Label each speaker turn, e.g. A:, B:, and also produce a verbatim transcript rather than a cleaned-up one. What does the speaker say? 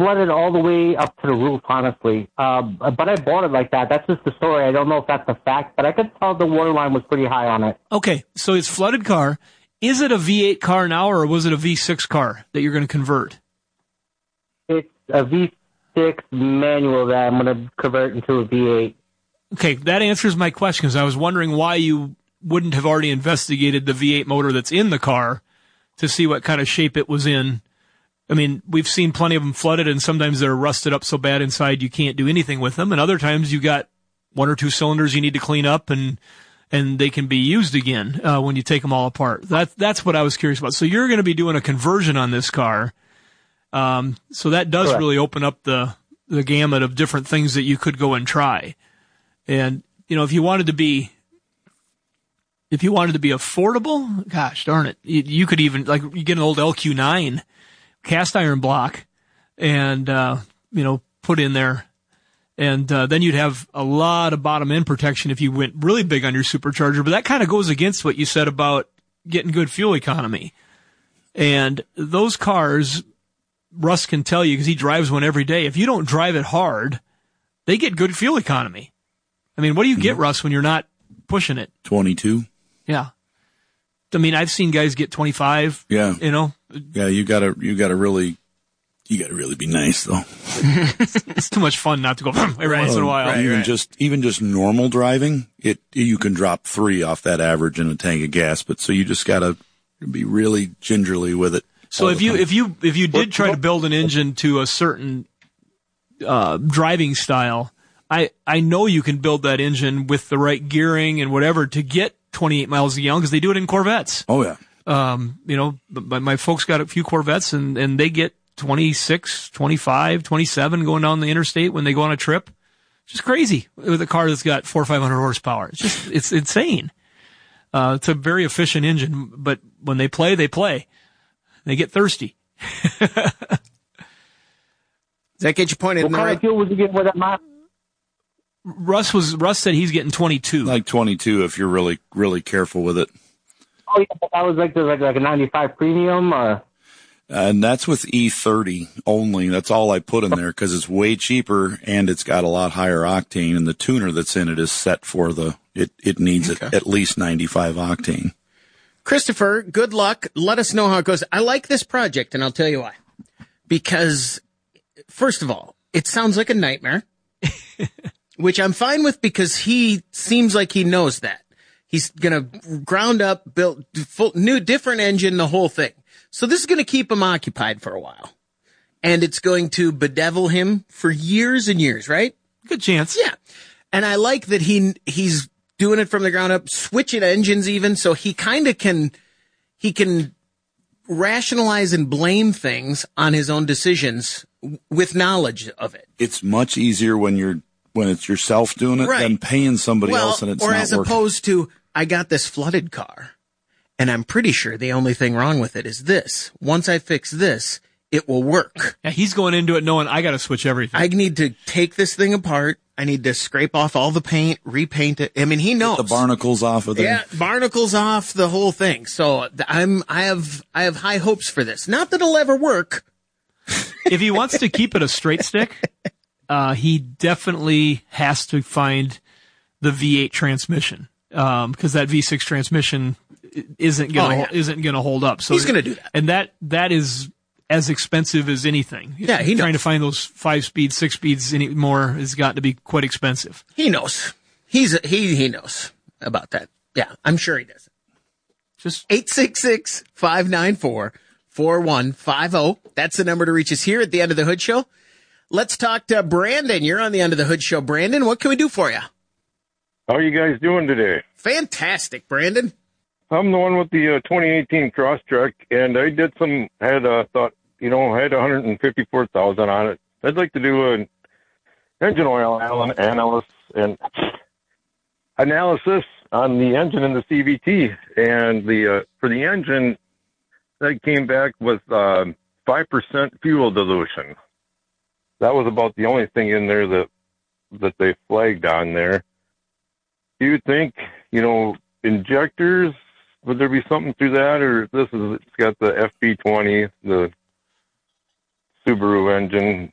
A: flooded all the way up to the roof, honestly. Um, but I bought it like that. That's just the story. I don't know if that's a fact, but I could tell the water line was pretty high on it.
B: Okay, so it's flooded car. Is it a V eight car now, or was it a V six car that you're going to convert?
A: It's a V six manual that I'm going to convert into a V eight.
B: Okay, that answers my question, because I was wondering why you wouldn't have already investigated the V eight motor that's in the car to see what kind of shape it was in. I mean, we've seen plenty of them flooded, and sometimes they're rusted up so bad inside you can't do anything with them, and other times you got one or two cylinders you need to clean up, and and they can be used again uh, when you take them all apart. That, that's what I was curious about. So you're going to be doing a conversion on this car. Um, so that does Correct. really open up the, the gamut of different things that you could go and try. And, you know, if you wanted to be, if you wanted to be affordable, gosh darn it, you, you could even, like, you get an old L Q nine cast iron block and, uh, you know, put in there. And uh, then you'd have a lot of bottom end protection if you went really big on your supercharger. But that kind of goes against what you said about getting good fuel economy. And those cars, Russ can tell you because he drives one every day. If you don't drive it hard, they get good fuel economy. I mean, what do you get, Russ, when you're not pushing it?
C: twenty-two.
B: Yeah. I mean, I've seen guys get twenty-five.
C: Yeah.
B: You know?
C: Yeah, you gotta, you gotta really, you gotta really be nice though.
B: It's too much fun not to go every right. once in a while.
C: Right, even
B: right.
C: just, even just normal driving, it, you can drop three off that average in a tank of gas, but so you just gotta be really gingerly with it.
B: So if you, if you, if you did try to build an engine to a certain, uh, driving style, I, I know you can build that engine with the right gearing and whatever to get twenty-eight miles a gallon because they do it in Corvettes.
C: Oh yeah.
B: Um, you know, my, my folks got a few Corvettes and, and they get twenty-six, twenty-five, twenty-seven going down the interstate when they go on a trip. It's just crazy with a car that's got four or five hundred horsepower. It's just, it's insane. Uh, it's a very efficient engine, but when they play, they play. They get thirsty.
D: Does that get you pointed in the
A: right? What kind of fuel would you get with that mod?
B: Russ was, Russ said he's getting twenty-two.
C: Like twenty-two if you're really, really careful with it.
A: Oh yeah, but that was like the, like, like a ninety-five premium or?
C: And that's with E thirty only. That's all I put in there because it's way cheaper and it's got a lot higher octane, and the tuner that's in it is set for the, it, it needs okay. at, at least ninety-five octane.
D: Christopher, good luck. Let us know how it goes. I like this project, and I'll tell you why. Because, first of all, it sounds like a nightmare, which I'm fine with because he seems like he knows that. He's going to ground up, build full, new, different engine, the whole thing. So this is going to keep him occupied for a while. And it's going to bedevil him for years and years, right?
B: Good chance.
D: Yeah. And I like that he he's doing it from the ground up, switching engines even, so he kind of can, he can rationalize and blame things on his own decisions with knowledge of it.
C: It's much easier when you're, when it's yourself doing it right. than paying somebody
D: well,
C: else and it's
D: or
C: not
D: as
C: working.
D: Opposed to, I got this flooded car, and I'm pretty sure the only thing wrong with it is this. Once I fix this, it will work.
B: Yeah, he's going into it knowing I got to switch everything.
D: I need to take this thing apart. I need to scrape off all the paint, repaint it. I mean, he knows.
C: Get the barnacles off of there.
D: Yeah, barnacles off, the whole thing. So I'm, I have, I have high hopes for this. Not that it'll ever work.
B: If he wants to keep it a straight stick, uh, he definitely has to find the V eight transmission. Um, because that V six transmission isn't gonna,
D: oh, yeah.
B: isn't gonna hold up. So
D: he's gonna do that.
B: And that, that is as expensive as anything.
D: Yeah, he knows.
B: Trying to find those five speeds, six speeds anymore has got to be quite expensive.
D: He knows. He's, a, he, he knows about that. Yeah, I'm sure he does.
B: Just
D: eight six six, five nine four, four one five zero. That's the number to reach us here at the End of the Hood Show. Let's talk to Brandon. You're on the End of the Hood Show. Brandon, what can we do for you?
E: How are you guys doing today?
D: Fantastic, Brandon.
E: I'm the one with the uh, twenty eighteen Crosstrek, and I did some, had uh, thought, you know, I had one hundred fifty-four thousand on it. I'd like to do an engine oil analysis and analysis on the engine and the C V T. And the uh, for the engine, that came back with um, five percent fuel dilution. That was about the only thing in there that that they flagged on there. Do you think, you know, injectors, would there be something to that? Or this is, it's got the F B twenty, the Subaru engine.